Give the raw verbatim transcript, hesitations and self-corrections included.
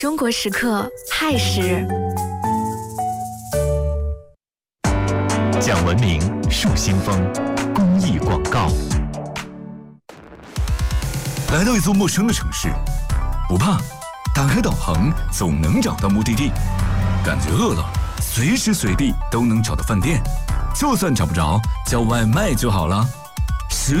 中国时刻亥时， 讲文明树新风，公益广告。来到一座陌生的城市，不怕，打开导航总能找到目的地。感觉饿了，随时随地都能找到饭店，就算找不着，叫外卖就好了。